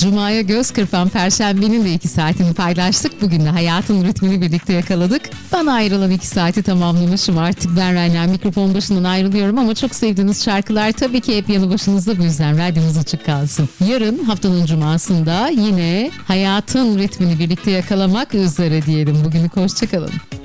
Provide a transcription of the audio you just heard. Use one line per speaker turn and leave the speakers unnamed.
Cuma'ya göz kırpan Perşembenin de 2 saatini paylaştık. Bugün de hayatın ritmini birlikte yakaladık. Bana ayrılan 2 saati tamamlamışım artık. Ben Rayna mikrofon başından ayrılıyorum ama çok sevdiğiniz şarkılar tabii ki hep yanı başınızda, bu yüzden radyonuz açık kalsın. Yarın haftanın Cuma'sında yine hayatın ritmini birlikte yakalamak üzere diyelim. Bugünlük hoşçakalın.